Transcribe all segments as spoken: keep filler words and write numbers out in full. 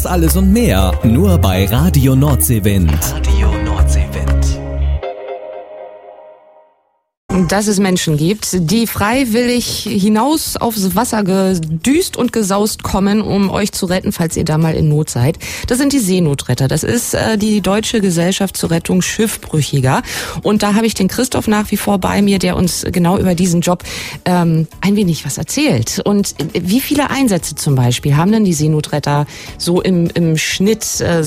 Das alles und mehr nur bei Radio Nordseewind. Radio Nordseewind. Dass es Menschen gibt, die freiwillig hinaus aufs Wasser gedüst und gesaust kommen, um euch zu retten, falls ihr da mal in Not seid. Das sind die Seenotretter. Das ist äh, die Deutsche Gesellschaft zur Rettung Schiffbrüchiger. Und da habe ich den Christoph nach wie vor bei mir, der uns genau über diesen Job ähm, ein wenig was erzählt. Und wie viele Einsätze zum Beispiel haben denn die Seenotretter so im, im Schnitt äh,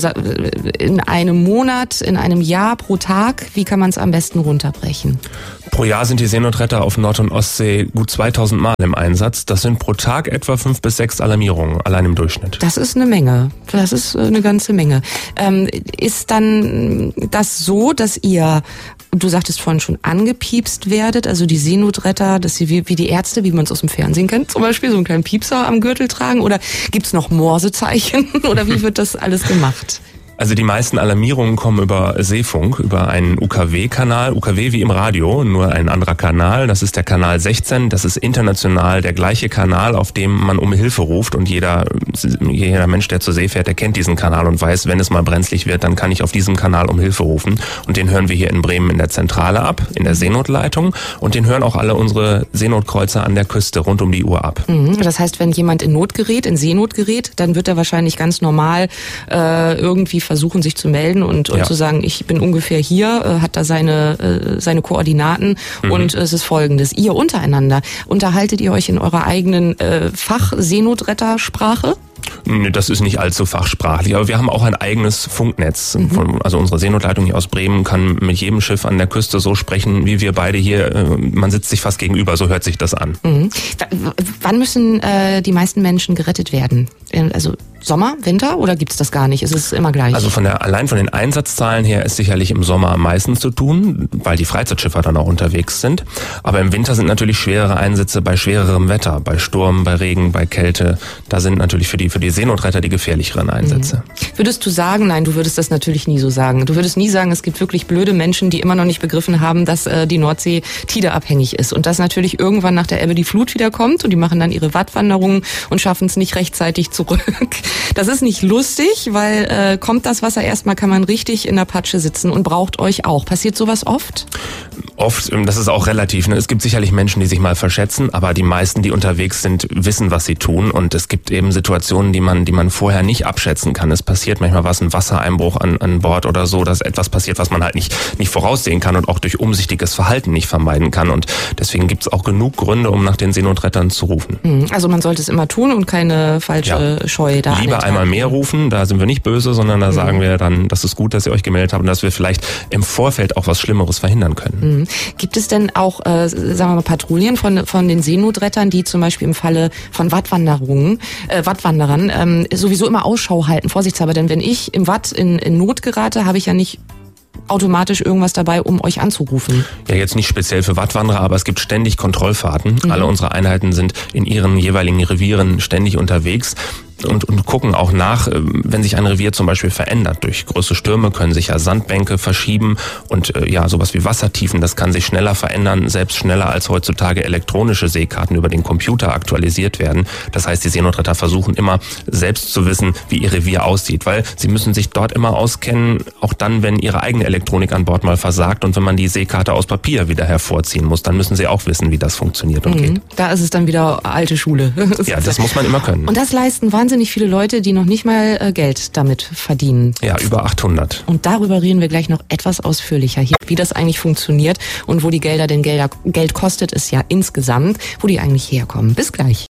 in einem Monat, in einem Jahr pro Tag? Wie kann man es am besten runterbrechen? Pro Jahr sind die Seenotretter auf Nord- und Ostsee gut zweitausend Mal im Einsatz. Das sind pro Tag etwa fünf bis sechs Alarmierungen, allein im Durchschnitt. Das ist eine Menge. Das ist eine ganze Menge. Ähm, ist dann das so, dass ihr, du sagtest vorhin schon, angepiepst werdet, also die Seenotretter, dass sie wie, wie die Ärzte, wie man es aus dem Fernsehen kennt, zum Beispiel so einen kleinen Piepser am Gürtel tragen? Oder gibt's noch Morsezeichen? Oder wie wird das alles gemacht? Also die meisten Alarmierungen kommen über Seefunk, über einen U K W-Kanal, U K W wie im Radio, nur ein anderer Kanal. Das ist der Kanal sechzehn, das ist international der gleiche Kanal, auf dem man um Hilfe ruft. Und jeder, jeder Mensch, der zur See fährt, der kennt diesen Kanal und weiß, wenn es mal brenzlig wird, dann kann ich auf diesem Kanal um Hilfe rufen. Und den hören wir hier in Bremen in der Zentrale ab, in der Seenotleitung. Und den hören auch alle unsere Seenotkreuzer an der Küste rund um die Uhr ab. Das heißt, wenn jemand in Not gerät, in Seenot gerät, dann wird er wahrscheinlich ganz normal äh, irgendwie versuchen, sich zu melden und, und ja. zu sagen, ich bin ungefähr hier, äh, hat da seine, äh, seine Koordinaten mhm. und es ist Folgendes. Ihr untereinander, unterhaltet ihr euch in eurer eigenen äh, Fach-Seenotrettersprache? Das ist nicht allzu fachsprachlich, aber wir haben auch ein eigenes Funknetz. Mhm. Also unsere Seenotleitung hier aus Bremen kann mit jedem Schiff an der Küste so sprechen, wie wir beide hier. Man sitzt sich fast gegenüber, so hört sich das an. Mhm. W- wann müssen äh, die meisten Menschen gerettet werden? Also Sommer, Winter oder gibt's das gar nicht? Ist es immer gleich? Also von der, allein von den Einsatzzahlen her ist sicherlich im Sommer am meisten zu tun, weil die Freizeitschiffer dann auch unterwegs sind. Aber im Winter sind natürlich schwerere Einsätze bei schwererem Wetter, bei Sturm, bei Regen, bei Kälte. Da sind natürlich für die, für die Seenotretter die gefährlicheren Einsätze. Mhm. Würdest du sagen, nein, du würdest das natürlich nie so sagen. Du würdest nie sagen, es gibt wirklich blöde Menschen, die immer noch nicht begriffen haben, dass äh, die Nordsee tideabhängig ist und dass natürlich irgendwann nach der Ebbe die Flut wieder kommt und die machen dann ihre Wattwanderungen und schaffen es nicht rechtzeitig zurück. Das ist nicht lustig, weil äh, kommt das Wasser erstmal, kann man richtig in der Patsche sitzen und braucht euch auch. Passiert sowas oft? Oft, das ist auch relativ. Ne? Es gibt sicherlich Menschen, die sich mal verschätzen, aber die meisten, die unterwegs sind, wissen, was sie tun. Und es gibt eben Situationen, die man, die man vorher nicht abschätzen kann. Es passiert manchmal was, ein Wassereinbruch an, an Bord oder so, dass etwas passiert, was man halt nicht, nicht voraussehen kann und auch durch umsichtiges Verhalten nicht vermeiden kann. Und deswegen gibt es auch genug Gründe, um nach den Seenotrettern zu rufen. Also man sollte es immer tun und keine falsche ja. Scheu da. Lieber einmal mehr rufen, da sind wir nicht böse, sondern da mhm. sagen wir dann, das ist gut, dass ihr euch gemeldet habt und dass wir vielleicht im Vorfeld auch was Schlimmeres verhindern können. Mhm. Gibt es denn auch, äh, sagen wir mal, Patrouillen von von den Seenotrettern, die zum Beispiel im Falle von Wattwanderungen, äh, Wattwanderern ähm, sowieso immer Ausschau halten, vorsichtshalber? Denn wenn ich im Watt in, in Not gerate, habe ich ja nicht automatisch irgendwas dabei, um euch anzurufen. Ja, jetzt nicht speziell für Wattwanderer, aber es gibt ständig Kontrollfahrten. Mhm. Alle unsere Einheiten sind in ihren jeweiligen Revieren ständig unterwegs. Und, und gucken auch nach, wenn sich ein Revier zum Beispiel verändert. Durch größere Stürme können sich ja Sandbänke verschieben und äh, ja, sowas wie Wassertiefen, das kann sich schneller verändern, selbst schneller als heutzutage elektronische Seekarten über den Computer aktualisiert werden. Das heißt, die Seenotretter versuchen immer selbst zu wissen, wie ihr Revier aussieht, weil sie müssen sich dort immer auskennen, auch dann, wenn ihre eigene Elektronik an Bord mal versagt und wenn man die Seekarte aus Papier wieder hervorziehen muss, dann müssen sie auch wissen, wie das funktioniert und mhm. geht. Da ist es dann wieder alte Schule. Ja, das muss man immer können. Und das leisten wahnsinnig viele Leute, die noch nicht mal äh, Geld damit verdienen. Ja, über achthundert. Und darüber reden wir gleich noch etwas ausführlicher hier, wie das eigentlich funktioniert und wo die Gelder denn Gelder, Geld kostet es ja insgesamt, wo die eigentlich herkommen. Bis gleich.